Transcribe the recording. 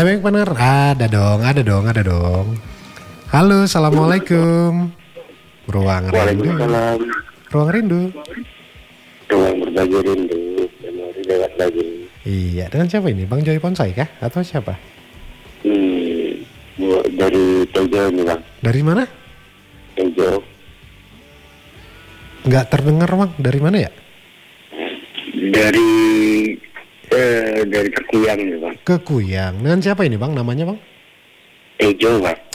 Bebek bener? Ada dong, ada dong, ada dong. Halo, assalamualaikum. Ruang rindu. Waalaikumsalam. Ruang rindu. Ruang berbagi rindu. Memori lewat lagi. Iya, dengan siapa ini? Bang Joy Ponsai kah? Atau siapa? Dari Tejo nih bang. Dari mana? Tejo. Nggak terdengar bang. Dari mana ya? Dari Kekuyang nih bang. Ke Kuyang. Dengan siapa ini bang? Namanya bang? Tejo bang.